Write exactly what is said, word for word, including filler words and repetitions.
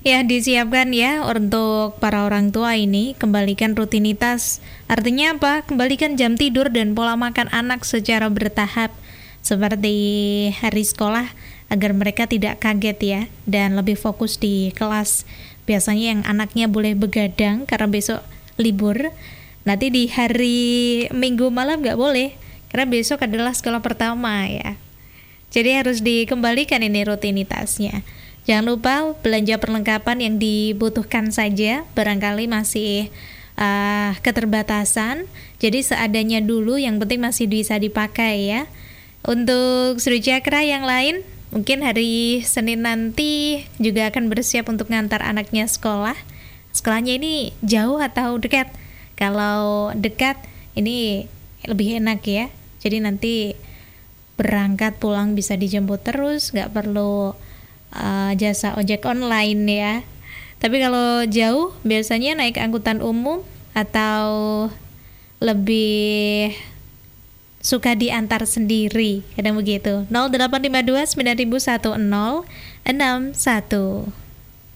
Ya, disiapkan ya untuk para orang tua ini, kembalikan rutinitas. Artinya apa? Kembalikan jam tidur dan pola makan anak secara bertahap seperti hari sekolah agar mereka tidak kaget ya dan lebih fokus di kelas. Biasanya yang anaknya boleh begadang karena besok libur. Nanti di hari Minggu malam nggak boleh karena besok adalah sekolah pertama ya. Jadi harus dikembalikan ini rutinitasnya. Jangan lupa belanja perlengkapan yang dibutuhkan saja, barangkali masih uh, keterbatasan. Jadi seadanya dulu, yang penting masih bisa dipakai ya. Untuk Sri Cakra yang lain, mungkin hari Senin nanti juga akan bersiap untuk ngantar anaknya sekolah. Sekolahnya ini jauh atau dekat? Kalau dekat, ini lebih enak ya. Jadi nanti berangkat pulang bisa dijemput terus, nggak perlu Uh, jasa ojek online ya. Tapi kalau jauh biasanya naik angkutan umum atau lebih suka diantar sendiri, kadang begitu. nol delapan lima dua sembilan satu nol enam satu